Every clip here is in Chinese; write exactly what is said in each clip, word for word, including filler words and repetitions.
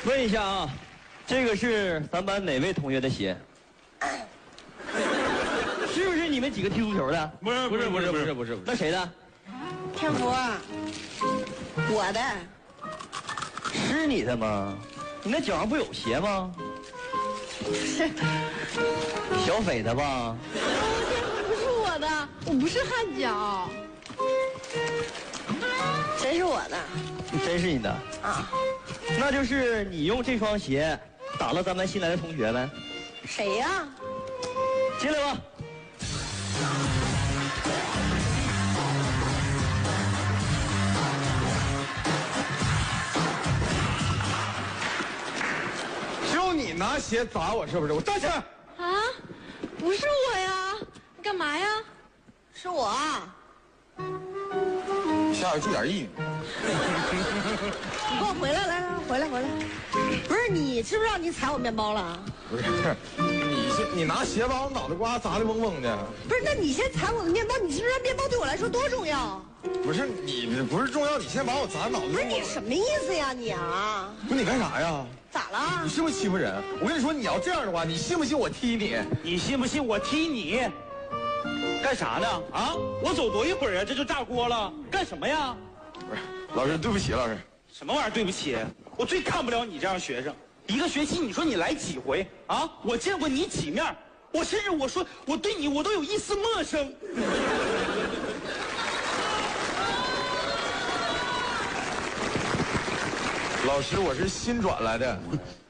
问一下啊，这个是咱班哪位同学的鞋？是不是你们几个踢足球的？ 不是不是不是不是不是， 那谁的？ 天福，我的。 是你的吗？你那脚上不有鞋吗？ 是小斐的吧？ 不是我的，我不是汗脚。 真是我的真是你的啊？ 那就是你用这双鞋打了咱们新来的同学呗？ 谁呀？ 进来吧。 就你拿鞋砸我是不是？我站起来！ 啊，不是我呀，你干嘛呀？ 是我啊。 下边注点意。 你给我回来，来来回来回来。不是你知不知道你踩我面包了？ 不是，你先你拿鞋把我脑袋瓜砸的嗡嗡的。 不是，那你先踩我的面包，你知不知道面包对我来说多重要？ 不是你不是重要，你先把我砸脑袋。 不是你什么意思呀你啊？ 不是你干啥呀？ 咋了你？是不是欺负人？我跟你说，你要这样的话，你信不信我踢你？ 你信不信我踢你？干啥呢？啊！我走多一会儿啊，这就炸锅了，干什么呀？ 不是，老师，对不起，老师。 什么玩意儿？对不起，我最看不了你这样学生。一个学期你说你来几回啊？我见过你几面，我甚至我说我对你我都有一丝陌生。 老师，我是新转来的。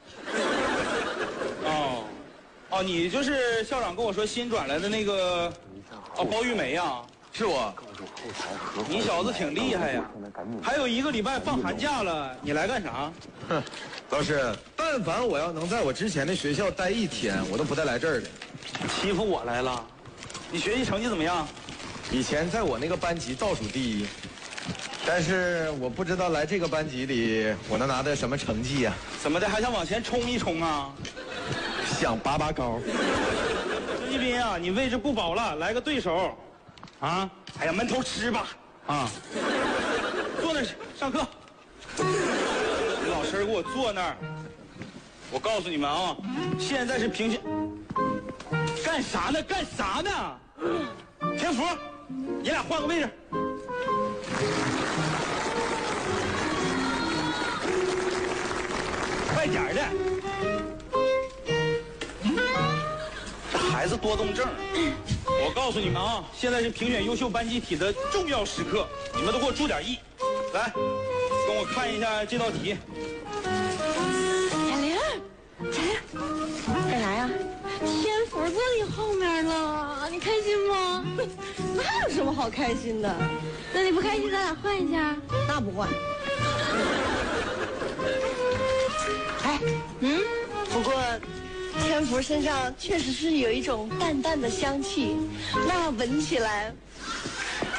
哦，哦，你就是校长跟我说新转来的那个，哦，包玉梅呀？ 是我。 你小子挺厉害呀！还有一个礼拜放寒假了，你来干啥？ 哼，老师，但凡我要能在我之前的学校待一天，我都不带来这儿的。 欺负我来了？你学习成绩怎么样？ 以前在我那个班级倒数第一，但是我不知道来这个班级里我能拿到什么成绩呀、 怎么的，还想往前冲一冲啊？ 想拔拔高。 孙一斌啊，你位置不保了，来个对手。啊！哎呀，闷头吃吧！啊，坐那儿去上课。你老实给我坐那儿。我告诉你们啊，现在是平均。干啥呢？干啥呢？天福，你俩换个位置。快点儿的。这孩子多动症。我告诉你们啊，现在是评选优秀班集体的重要时刻，你们都给我注点意。来，跟我看一下这道题。 贾玲，贾玲， 干啥呀？ 天福坐你后面了，你开心吗？ 那有什么好开心的？ 那你不开心，咱俩换一下。 那不换。哎， 嗯， 不过天福身上确实是有一种淡淡的香气，那闻起来